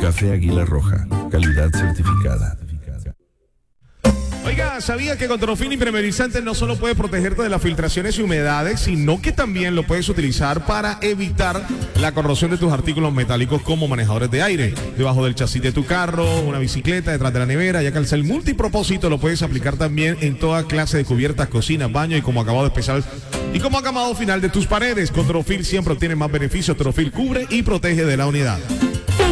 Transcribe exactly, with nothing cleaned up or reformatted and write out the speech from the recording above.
Café Águila Roja, calidad certificada. Oiga, ¿sabía que Controfil Impermeabilizante no solo puede protegerte de las filtraciones y humedades, sino que también lo puedes utilizar para evitar la corrosión de tus artículos metálicos como manejadores de aire, debajo del chasis de tu carro, una bicicleta, detrás de la nevera, ya que al ser multipropósito lo puedes aplicar también en toda clase de cubiertas, cocinas, baños y como acabado especial y como acabado final de tus paredes? Controfil siempre obtiene más beneficios. Controfil cubre y protege de la unidad.